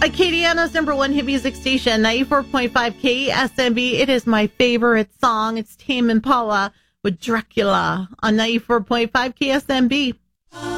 Acadiana's number one hit music station, 94.5 KSMB. It is my favorite song. It's Tame Impala with Dracula on 94.5 KSMB.